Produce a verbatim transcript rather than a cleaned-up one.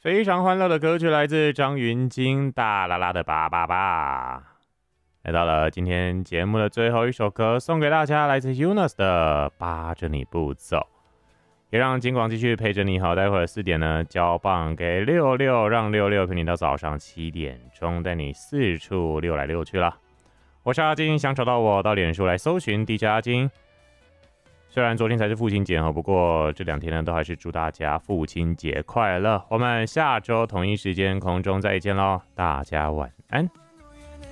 非常欢乐的歌曲来自张芸京，大啦啦的叭叭叭。来到了今天节目的最后一首歌，送给大家，来自 Yunus 的《扒着你不走》，也让金广继续陪着你。好，待会儿四点呢，交棒给六六，让六六陪你到早上七点钟，带你四处溜来溜去啦。我是阿金，想找到我到脸书来搜寻 D J 阿金。虽然昨天才是父亲节，不过这两天呢，都还是祝大家父亲节快乐。我们下周同一时间空中再见喽，大家晚安。